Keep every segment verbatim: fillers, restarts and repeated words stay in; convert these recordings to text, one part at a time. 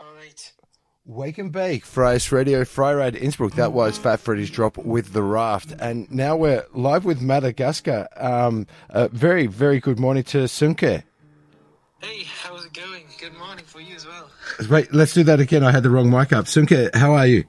right. Wake and Bake, Freies Radio, Freirad Innsbruck. That was Fat Freddy's Drop with The Raft. And now we're live with Madagascar. Um, uh, very, very good morning to Sunke. Hey, how's it going? Good morning for you as well. Wait, let's do that again. I had the wrong mic up. Sunke, how are you?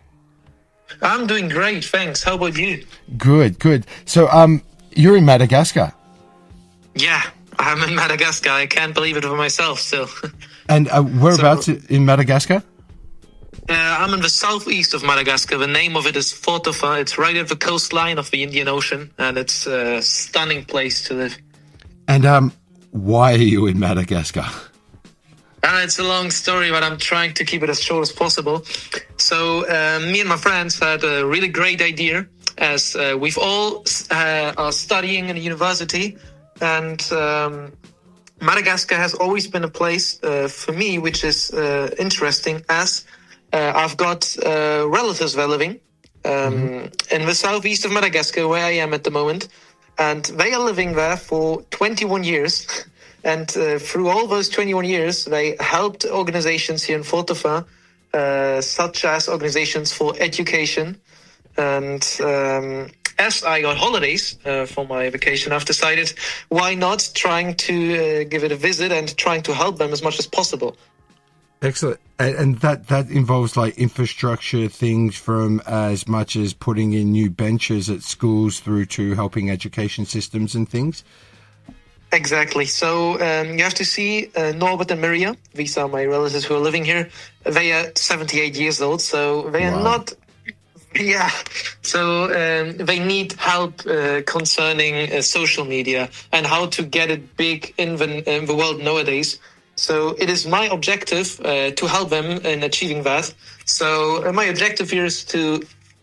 I'm doing great, thanks. How about you? Good, good. So um, you're in Madagascar. Yeah, I'm in Madagascar. I can't believe it for myself still. And uh, whereabouts so, in Madagascar? Uh, I'm in the southeast of Madagascar. The name of it is Fortofa. It's right at the coastline of the Indian Ocean, and it's a stunning place to live. And um, why are you in Madagascar? Uh, it's a long story, but I'm trying to keep it as short as possible. So uh, me and my friends had a really great idea, as uh, we've all uh, are studying in a university, and um, Madagascar has always been a place uh, for me which is uh, interesting, as uh, I've got uh, relatives there living um, mm-hmm. in the southeast of Madagascar, where I am at the moment, and they are living there for twenty-one years. And uh, through all those twenty-one years, they helped organizations here in Fortofa, uh, such as organizations for education. And um, as I got holidays uh, for my vacation, I've decided why not trying to uh, give it a visit and trying to help them as much as possible. Excellent. And that, that involves like infrastructure things, from as much as putting in new benches at schools through to helping education systems and things? Exactly. So um, you have to see uh, Norbert and Maria. These are my relatives who are living here. They are seventy-eight years old, so they are wow. not... Yeah. So um, they need help uh, concerning uh, social media and how to get it big in the, in the world nowadays. So it is my objective uh, to help them in achieving that. So uh, my objective here is to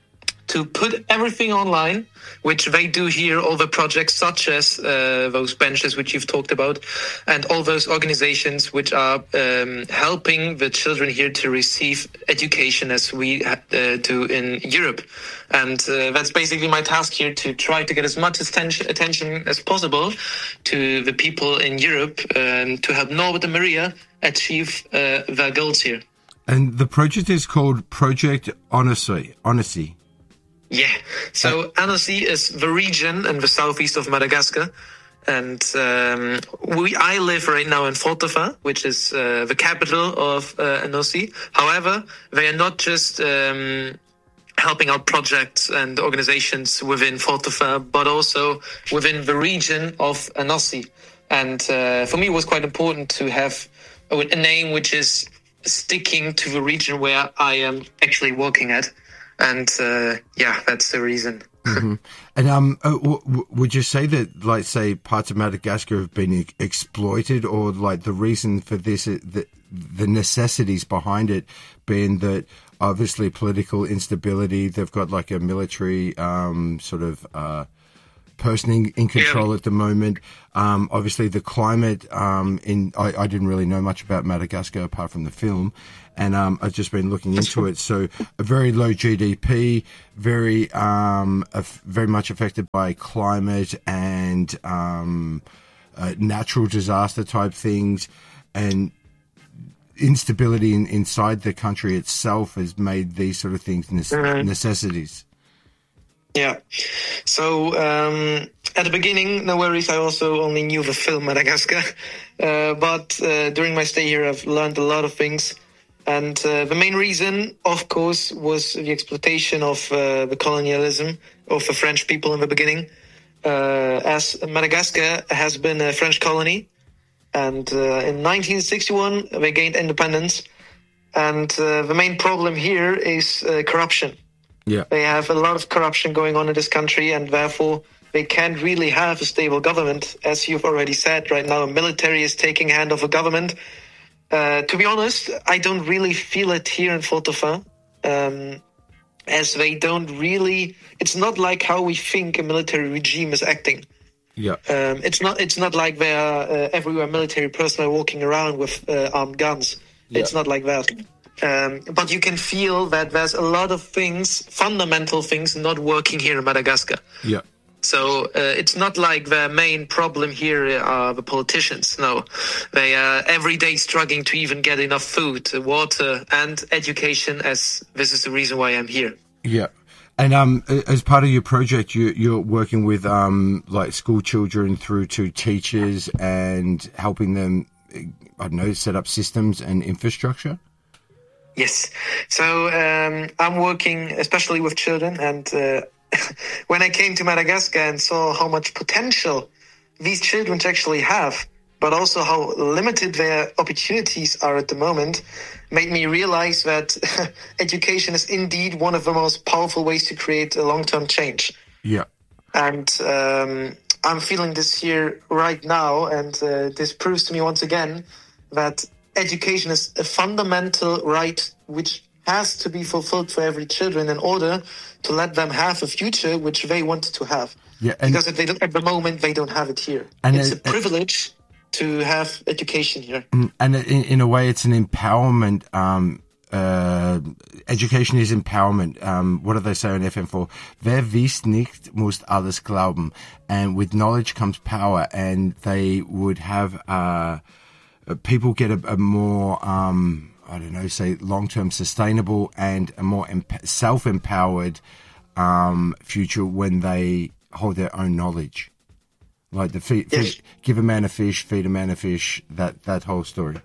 to put everything online, which they do here, all the projects such as uh, those benches which you've talked about, and all those organizations which are um, helping the children here to receive education as we uh, do in Europe. And uh, that's basically my task here, to try to get as much attention, attention as possible to the people in Europe, um, to help Norbert and Maria achieve uh, their goals here. And the project is called Project Honesty. Honesty. Yeah, so Annecy is the region in the southeast of Madagascar, and um, we I live right now in Fortofa, which is uh, the capital of uh, Annecy. However, they are not just um, helping out projects and organizations within Fortofa, but also within the region of Annecy. And uh, for me, it was quite important to have a, a name which is sticking to the region where I am actually working at. And uh, yeah, that's the reason. Mm-hmm. And um, uh, w- w- would you say that, like, say, parts of Madagascar have been e- exploited, or like the reason for this, the, the necessities behind it being that obviously political instability, they've got like a military um, sort of uh, person in, in control yeah. at the moment. Um, obviously, the climate um, in I, I didn't really know much about Madagascar apart from the film. And um, I've just been looking into it. So a very low G D P, very um, af- very much affected by climate and um, uh, natural disaster type things, and instability in, inside the country itself has made these sort of things ne- mm-hmm. necessities. Yeah. So um, at the beginning, no worries, I also only knew the film Madagascar. Uh, but uh, during my stay here, I've learned a lot of things. And uh, the main reason, of course, was the exploitation of uh, the colonialism of the French people in the beginning. Uh, as Madagascar has been a French colony, and uh, in nineteen sixty-one they gained independence. And uh, the main problem here is uh, corruption. Yeah, they have a lot of corruption going on in this country, and therefore they can't really have a stable government. As you've already said, right now, a military is taking hand of a government. Uh, to be honest, I don't really feel it here in Fortofa, um, as they don't really... It's not like how we think a military regime is acting. Yeah. Um, it's not It's not like there are uh, everywhere military personnel walking around with uh, armed guns. Yeah. It's not like that. Um, but you can feel that there's a lot of things, fundamental things, not working here in Madagascar. Yeah. So uh, it's not like the main problem here are the politicians. No, they are every day struggling to even get enough food, water, and education. As this is the reason why I'm here. Yeah. And um, as part of your project, you, you're working with um, like school children through to teachers and helping them, I don't know, set up systems and infrastructure? Yes. So um, I'm working especially with children. And uh, when I came to Madagascar and saw how much potential these children actually have, but also how limited their opportunities are at the moment, made me realize that education is indeed one of the most powerful ways to create a long-term change. Yeah. And um, I'm feeling this here right now, and uh, this proves to me once again that education is a fundamental right which has to be fulfilled for every children in order to let them have a future which they want to have. Yeah, and because if they don't, at the moment, they don't have it here. And it's it, a privilege it, to have education here. And in, in a way, it's an empowerment. Um, uh, education is empowerment. Um, what do they say on F M four? Wer wisst nicht, muss alles glauben. And with knowledge comes power. And they would have uh, people get a, a more, um, I don't know, say long-term sustainable and a more emp- self-empowered um, future when they hold their own knowledge. Like the feed, yes. feed, give a man a fish, feed a man a fish, that, that whole story.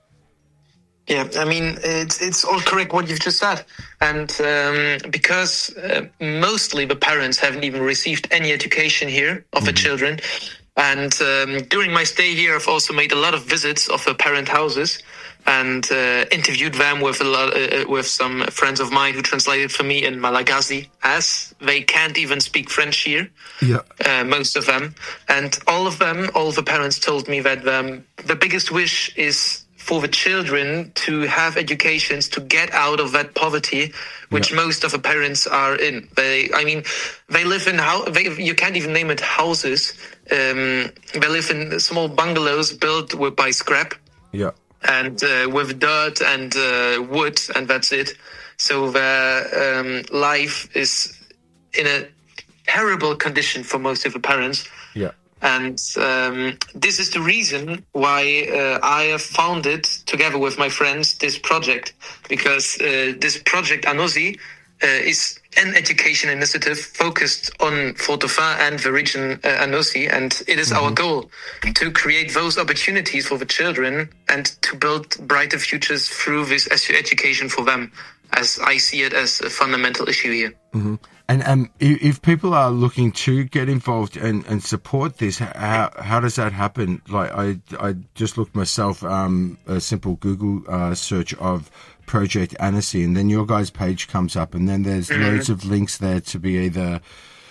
Yeah, I mean, it's it's all correct what you've just said. And um, because uh, mostly the parents haven't even received any education here of mm-hmm. the children. And um, during my stay here, I've also made a lot of visits of the parent houses and uh, interviewed them with a lot, uh, with some friends of mine who translated for me in Malagasy, as they can't even speak French here, yeah. uh, most of them. And all of them, all the parents told me that um, the biggest wish is for the children to have educations, to get out of that poverty, which yeah. most of the parents are in. They, I mean, they live in how they, you can't even name it houses. Um, they live in small bungalows built with, by scrap. Yeah. And uh, with dirt and uh, wood, and that's it. So their um, life is in a terrible condition for most of the parents. Yeah. And um, this is the reason why uh, I have founded, together with my friends, this project. Because uh, this project, ANOSI, uh, is an education initiative focused on Fort-Dauphin and the region uh, ANOSI. And it is mm-hmm. our goal to create those opportunities for the children and to build brighter futures through this education for them, as I see it as a fundamental issue here. Mm-hmm. And um, if people are looking to get involved and, and support this, how how does that happen? Like I I just looked myself, um, a simple Google uh, search of Project ANOSI, and then your guys' page comes up, and then there's mm-hmm. loads of links there to be either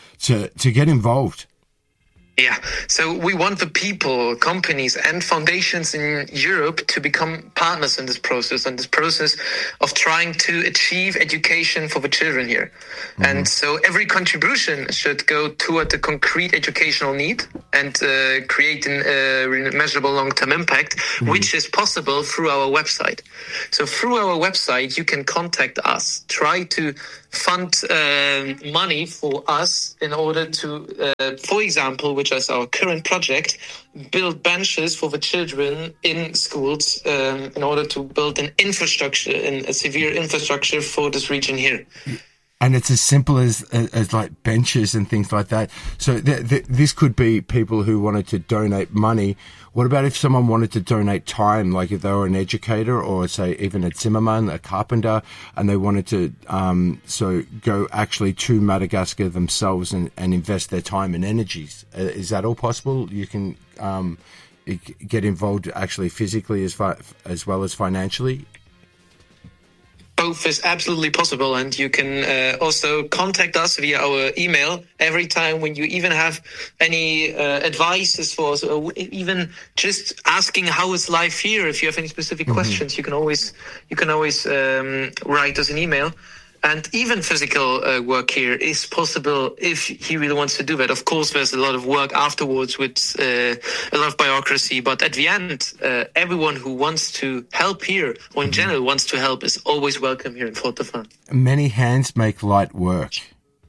to to get involved. Yeah, so we want the people, companies and foundations in Europe to become partners in this process, and this process of trying to achieve education for the children here. Mm-hmm. And so every contribution should go toward the concrete educational need and uh, create a uh, measurable long-term impact, mm-hmm. which is possible through our website. So through our website, you can contact us, try to fund uh, money for us in order to, uh, for example, which is our current project, build benches for the children in schools um, in order to build an infrastructure, and a severe infrastructure for this region here. And it's as simple as, as, as like benches and things like that. So th- th- this could be people who wanted to donate money. What about if someone wanted to donate time, like if they were an educator or say even a Zimmerman, a carpenter, and they wanted to um, so go actually to Madagascar themselves and, and invest their time and energies? Uh, is that all possible? You can um, get involved actually physically as far, as well as financially? Both is absolutely possible, and you can uh, also contact us via our email every time when you even have any uh, advices for us, or even just asking how is life here. If you have any specific mm-hmm. questions, you can always you can always um, write us an email. And even physical uh, work here is possible if he really wants to do that. Of course, there's a lot of work afterwards with uh, a lot of bureaucracy. But at the end, uh, everyone who wants to help here, or in general wants to help, is always welcome here in Fort-Dauphin. Many hands make light work.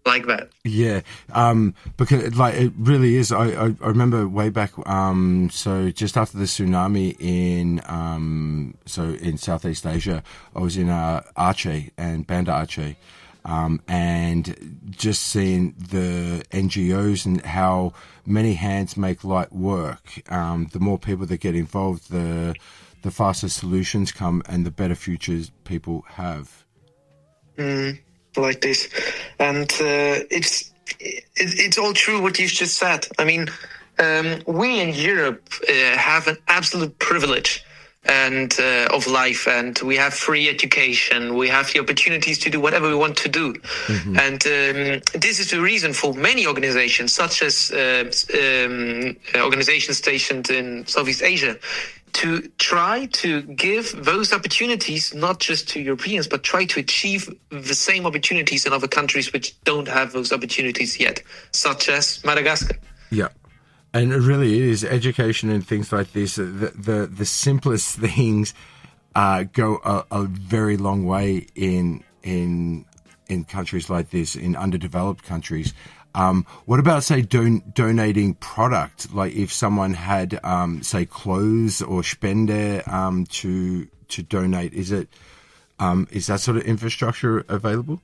like that. Yeah, um, because like it really is. I, I, I remember way back. Um, so just after the tsunami in um, so in Southeast Asia, I was in uh, Aceh and Banda Aceh, um, and just seeing the N G Os and how many hands make light work. Um, the more people that get involved, the the faster solutions come, and the better futures people have. Mm. Like this, and uh, it's it, it's all true what you've just said. I mean, um, we in Europe uh, have an absolute privilege and uh, of life, and we have free education. We have the opportunities to do whatever we want to do, mm-hmm. and um, this is the reason for many organizations, such as uh, um, organizations stationed in Southeast Asia, to try to give those opportunities not just to Europeans, but try to achieve the same opportunities in other countries which don't have those opportunities yet, such as Madagascar. Yeah. And it really is education and things like this. The the, the simplest things uh, go a, a very long way in in in countries like this, in underdeveloped countries. Um, what about, say, don- donating product? Like if someone had, um, say, clothes or spende um, to to donate, is it um, is that sort of infrastructure available?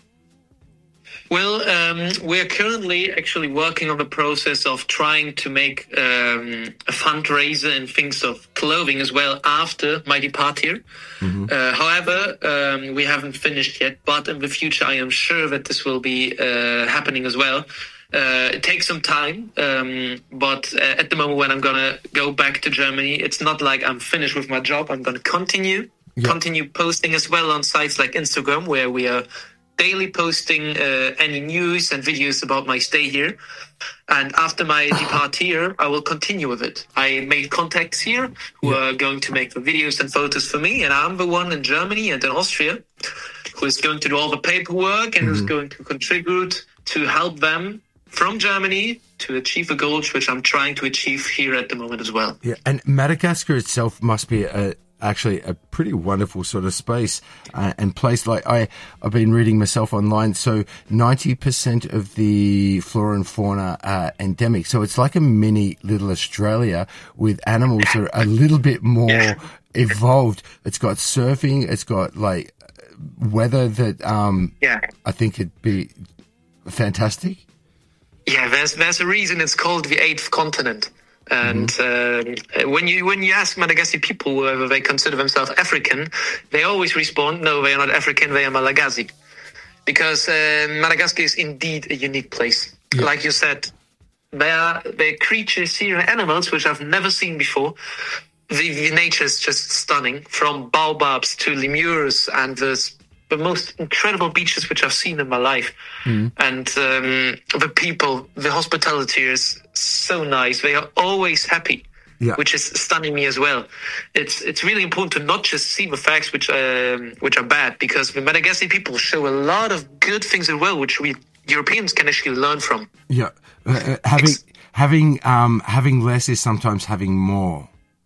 Well, um, we're currently actually working on the process of trying to make um, a fundraiser and things of clothing as well after my departure. Mm-hmm. Uh, however, um, we haven't finished yet, but in the future, I am sure that this will be uh, happening as well. Uh, it takes some time, um, but uh, at the moment when I'm going to go back to Germany, it's not like I'm finished with my job. I'm going to continue, yeah. continue posting as well on sites like Instagram, where we are daily posting uh, any news and videos about my stay here. And after my departure, I will continue with it. I made contacts here who yeah. are going to make the videos and photos for me. And I'm the one in Germany and in Austria who is going to do all the paperwork and mm-hmm. who's going to contribute to help them from Germany to achieve the goals which I'm trying to achieve here at the moment as well. Yeah, and Madagascar itself must be a actually a pretty wonderful sort of space uh, and place. Like I, I've been reading myself online. So ninety percent of the flora and fauna are endemic. So it's like a mini little Australia with animals that are a little bit more yeah. evolved. It's got surfing. It's got like weather that um, yeah. I think it'd be fantastic. Yeah, there's there's a reason it's called the eighth continent. And mm-hmm. uh, when you when you ask Madagascar people whether they consider themselves African, they always respond, no, they are not African, they are Malagasy. Because uh, Madagascar is indeed a unique place. Yeah. Like you said, there are, there are creatures here and animals which I've never seen before. The, the nature is just stunning, from baobabs to lemurs and the, the most incredible beaches which I've seen in my life. Mm-hmm. And um, the people, the hospitality is so nice. They are always happy, yeah. which is stunning me as well. It's it's really important to not just see the facts which um, which are bad, because the Madagascar people show a lot of good things as well, which we Europeans can actually learn from. Yeah, uh, having Ex- having um, having less is sometimes having more.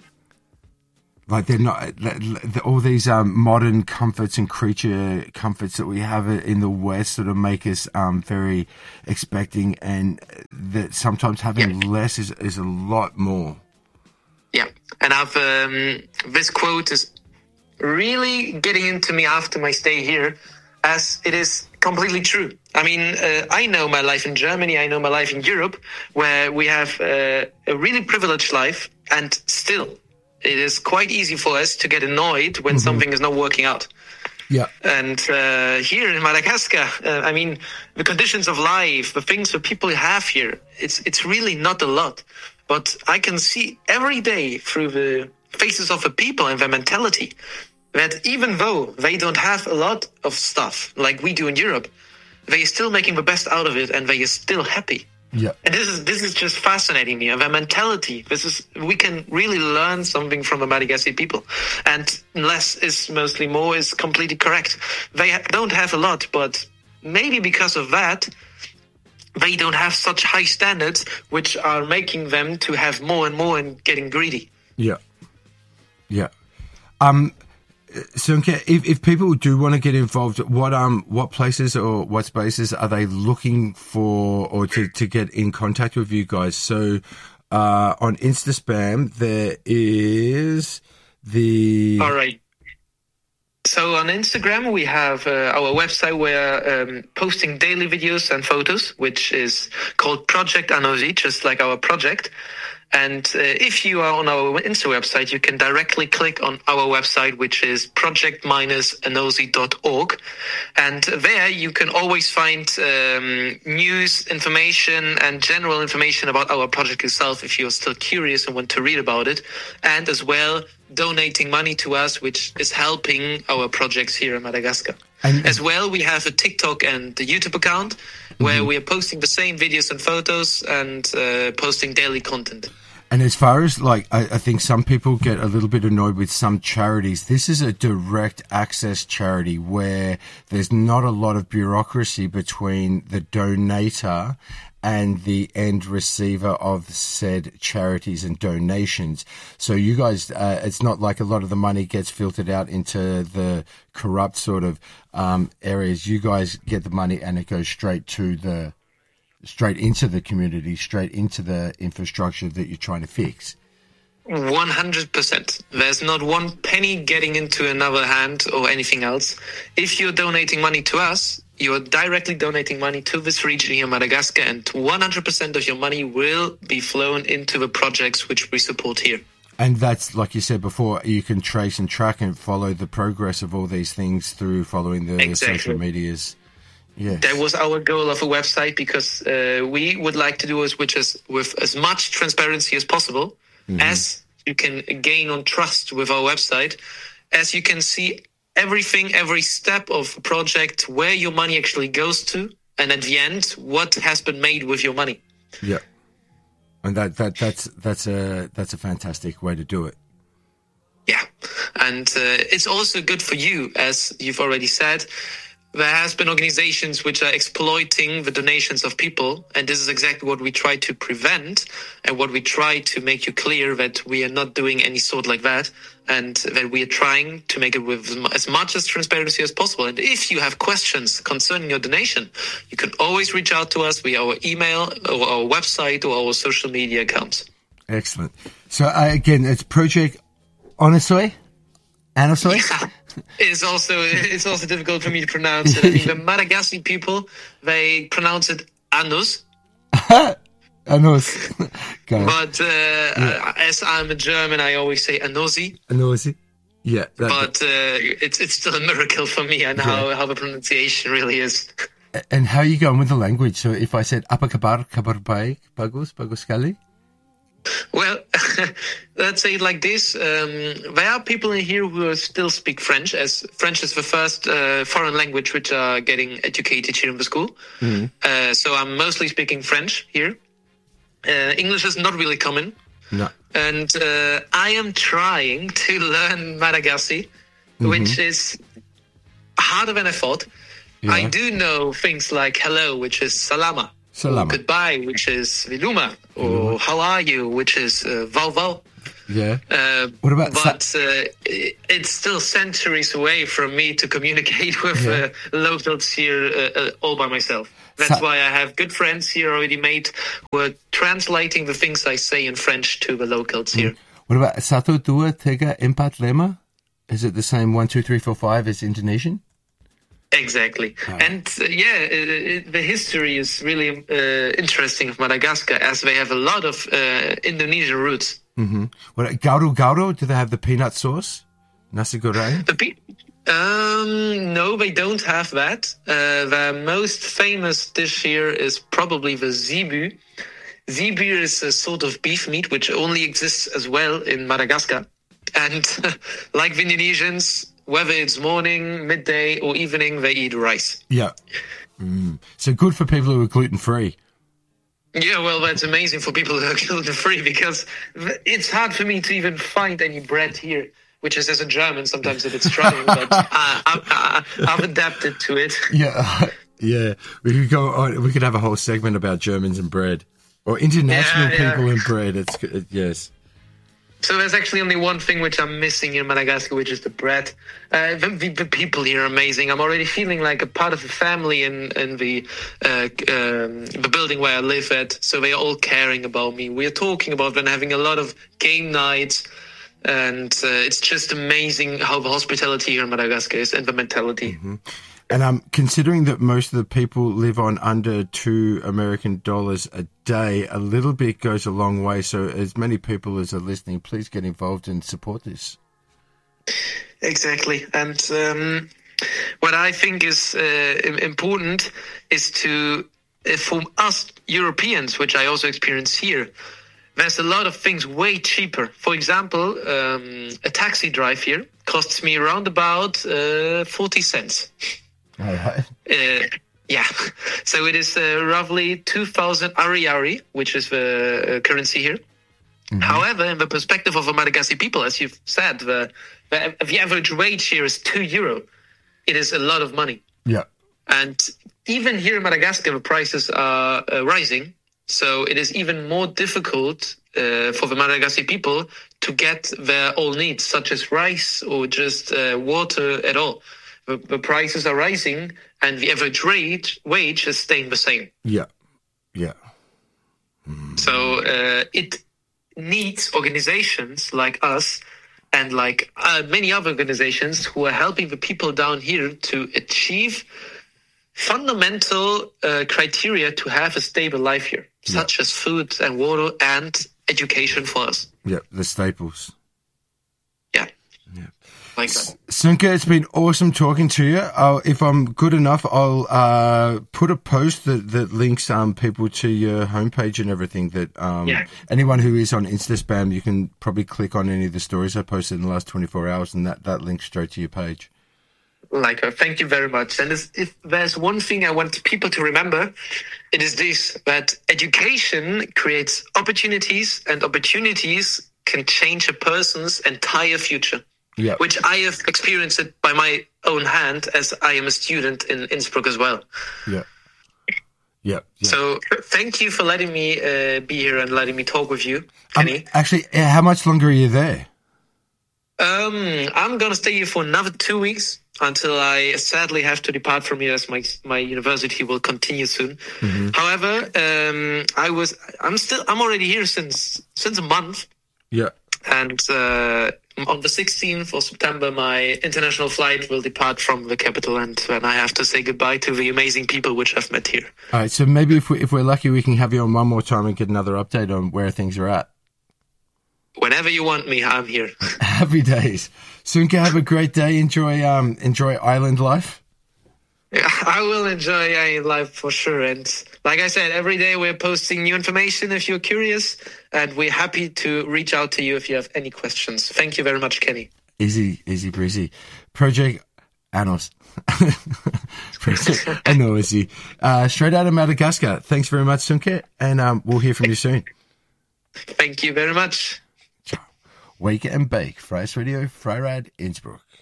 Like they're not all these um, modern comforts and creature comforts that we have in the West sort of make us um, very expecting, and that sometimes having yeah. less is, is a lot more. Yeah, and I've um, this quote is really getting into me after my stay here, as it is completely true. I mean, uh, I know my life in Germany, I know my life in Europe, where we have uh, a really privileged life, and still it is quite easy for us to get annoyed when mm-hmm. something is not working out. Yeah. And uh, here in Madagascar, uh, I mean, the conditions of life, the things that people have here, it's it's really not a lot. But I can see every day through the faces of the people and their mentality that even though they don't have a lot of stuff like we do in Europe, they are still making the best out of it and they are still happy. Yeah. And this is this is just fascinating me. And their mentality. This is we can really learn something from the Madagascar people. And less is mostly more is completely correct. They ha- don't have a lot, but maybe because of that, they don't have such high standards, which are making them to have more and more and getting greedy. Yeah. Yeah. Um. Sunke, if, if people do want to get involved, what um what places or what spaces are they looking for or to, to get in contact with you guys? So uh, on Instaspam, there is the... All right. So on Instagram, we have uh, our website where um, posting daily videos and photos, which is called Project Anosi, just like our project. And uh, if you are on our Insta website, you can directly click on our website, which is project anosi dot org. And there you can always find um, news, information, and general information about our project itself if you're still curious and want to read about it. And as well, donating money to us, which is helping our projects here in Madagascar. And as well, we have a TikTok and a YouTube account where mm-hmm. we are posting the same videos and photos and uh, posting daily content. And as far as, like, I, I think some people get a little bit annoyed with some charities. This is a direct access charity where there's not a lot of bureaucracy between the donator and the end receiver of said charities and donations. So you guys, uh, it's not like a lot of the money gets filtered out into the corrupt sort of um, areas. You guys get the money and it goes straight to the, straight into the community, straight into the infrastructure that you're trying to fix. one hundred percent. There's not one penny getting into another hand or anything else. If you're donating money to us, you're directly donating money to this region here in Madagascar, and one hundred percent of your money will be flown into the projects which we support here. And that's, like you said before, you can trace and track and follow the progress of all these things through following the exactly. social medias. Yes. That was our goal of a website, because uh, we would like to do is which is with as much transparency as possible, mm-hmm. as you can gain on trust with our website, as you can see everything, every step of a project, where your money actually goes to, and at the end, what has been made with your money. Yeah, and that that that's that's a that's a fantastic way to do it. Yeah, and uh, it's also good for you, as you've already said. There has been organizations which are exploiting the donations of people, and this is exactly what we try to prevent, and what we try to make you clear that we are not doing any sort like that, and that we are trying to make it with as much as transparency as possible. And if you have questions concerning your donation, you can always reach out to us via our email or our website or our social media accounts. Excellent. So uh, again, it's Project Anosi? Anosi? Yeah. It's also it's also difficult for me to pronounce it. I mean, the Madagascar people, they pronounce it Anus. Anus. But uh, yeah. as I'm a German, I always say Anosi. Anosi. Yeah. That, but uh, it's it's still a miracle for me and yeah. how, how the pronunciation really is. And how are you going with the language? So if I said Apakabar Kabarbai Bagus Baguskali? Well, let's say it like this. Um, there are people in here who still speak French, as French is the first uh, foreign language which are getting educated here in the school. Mm-hmm. Uh, so I'm mostly speaking French here. Uh, English is not really common. No. And uh, I am trying to learn Madagascar, mm-hmm. which is harder than I thought. Yeah. I do know things like hello, which is salama. Or goodbye, which is viluma, or mm-hmm. how are you, which is uh, vau vau. Yeah. Uh, what about? But sa- uh, it's still centuries away from me to communicate with yeah. uh, locals here uh, uh, all by myself. That's sa- why I have good friends here already made who are translating the things I say in French to the locals mm. here. What about satu dua tiga empat lima? Is it the same one two three four five as Indonesian? Exactly. Oh. And uh, yeah, it, it, the history is really uh, interesting of Madagascar, as they have a lot of uh, Indonesian roots. Mm-hmm. What, gauro gauro, do they have the peanut sauce? Nasi goreng? The pe- um, no, they don't have that. Uh, the most famous dish here is probably the zebu. Zebu is a sort of beef meat which only exists as well in Madagascar. And like the Indonesians, whether it's morning, midday, or evening, they eat rice. Yeah. Mm. So good for people who are gluten-free. Yeah, well, that's amazing for people who are gluten-free, because it's hard for me to even find any bread here, which is, as a German, sometimes a bit struggling, but uh, I, I, I've adapted to it. Yeah, yeah. We could go on, we could have a whole segment about Germans and bread, or international yeah, yeah. people and bread. It's it, yes. So there's actually only one thing which I'm missing in Madagascar, which is the bread. Uh, the, the, the people here are amazing. I'm already feeling like a part of the family in, in the uh, um, the building where I live at. So they are all caring about me. We're talking about them having a lot of game nights. And uh, it's just amazing how the hospitality here in Madagascar is and the mentality. Mm-hmm. And um, considering that most of the people live on under two American dollars a day, a little bit goes a long way. So as many people as are listening, please get involved and support this. Exactly. And um, what I think is uh, important is to, uh, for us Europeans, which I also experience here, there's a lot of things way cheaper. For example, um, a taxi drive here costs me around about uh, forty cents. All right. Uh, yeah. So it is uh, roughly two thousand ariary, which is the uh, currency here. Mm-hmm. However, in the perspective of the Malagasy people, as you've said, the, the, the average wage here is two euro. It is a lot of money. Yeah. And even here in Madagascar, the prices are uh, rising. So it is even more difficult uh, for the Malagasy people to get their all needs, such as rice or just uh, water at all. The, the prices are rising, and the average rate, wage is staying the same. Yeah, yeah. Mm. So uh, it needs organizations like us and like uh, many other organizations who are helping the people down here to achieve fundamental uh, criteria to have a stable life here, yeah. such as food and water and education for us. Yeah, the staples. Yeah. Yeah. Like that. Sunke, it's been awesome talking to you. I'll, if I'm good enough, I'll uh, put a post that, that links um, people to your homepage and everything. That um, yeah. anyone who is on InstaSpam, you can probably click on any of the stories I posted in the last twenty-four hours, and that, that links straight to your page. Like, uh, thank you very much. And if there's one thing I want people to remember, it is this, that education creates opportunities, and opportunities can change a person's entire future. Yeah. Which I have experienced it by my own hand, as I am a student in Innsbruck as well. Yeah. Yeah. yeah. So thank you for letting me uh, be here and letting me talk with you, Kenny. Um, actually, how much longer are you there? Um, I'm going to stay here for another two weeks until I sadly have to depart from here, as my my university will continue soon. Mm-hmm. However, um, I was I'm still I'm already here since since a month. Yeah. And uh, on the sixteenth of September, my international flight will depart from the capital, and then I have to say goodbye to the amazing people which I've met here. All right, so maybe if we if we're lucky, we can have you on one more time and get another update on where things are at. Whenever you want me, I'm here. Happy days. Sunke, have a great day. Enjoy um enjoy island life. Yeah, I will enjoy island life for sure. And like I said, every day we're posting new information if you're curious, and we're happy to reach out to you if you have any questions. Thank you very much, Kenny. Easy, easy breezy. Project Anos. Project Anos. Uh, straight out of Madagascar. Thanks very much, Sunke, and um, we'll hear from you soon. Thank you very much. Ciao. Wake and Bake, Fries Radio, Freirad, Innsbruck.